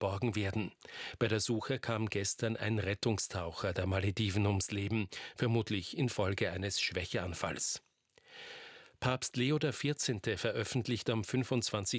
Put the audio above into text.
geborgen werden. Bei der Suche kam gestern ein Rettungstaucher der Malediven ums Leben, vermutlich infolge eines Schwächeanfalls. Papst Leo XIV. Veröffentlicht am 25.